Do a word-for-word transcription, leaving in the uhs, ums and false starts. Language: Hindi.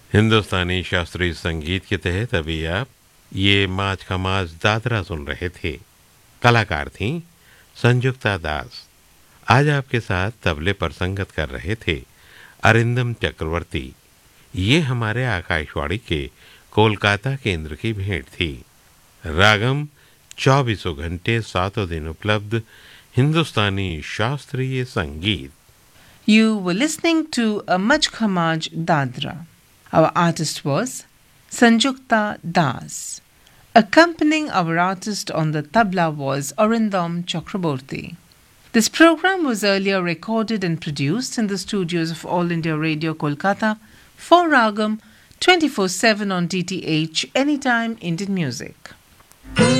हिंदुस्तानी शास्त्रीय संगीत के तहत अभी आप ये माज का माज दादरा सुन रहे थे। कलाकार थीं संजुक्ता दास। आज आपके साथ तबले पर संगत कर रहे थे अरिंदम चक्रवर्ती। ये हमारे आकाशवाणी के कोलकाता केंद्र की भेंट थी। रागम चौबीसों घंटे सातों दिन उपलब्ध हिंदुस्तानी शास्त्रीय संगीत। You were listening to a Maj Khamaj Dadra. Our artist was Sanjukta Das. Accompanying our artist on the tabla was Arindam Chakraborty. This program was earlier recorded and produced in the studios of All India Radio Kolkata for Ragam twenty-four seven on D T H Anytime Indian Music.